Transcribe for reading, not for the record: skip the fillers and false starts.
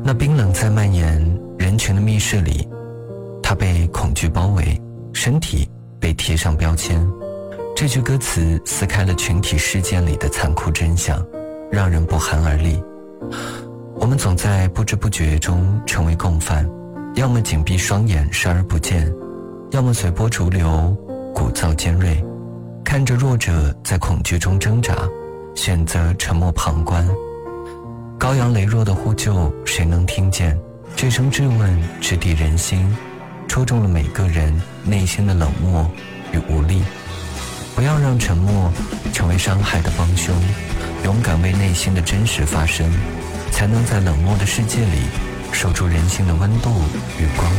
那冰冷在蔓延，人群的密室里，他被恐惧包围，身体被贴上标签。这句歌词撕开了群体事件里的残酷真相，让人不寒而栗。我们总在不知不觉中成为共犯，要么紧闭双眼视而不见，要么随波逐流鼓噪尖锐，看着弱者在恐惧中挣扎，选择沉默旁观。高扬羸弱的呼救谁能听见？这声质问直抵人心，戳中了每个人内心的冷漠与无力。不要让沉默成为伤害的帮凶，勇敢为内心的真实发声，才能在冷漠的世界里守住人性的温度与光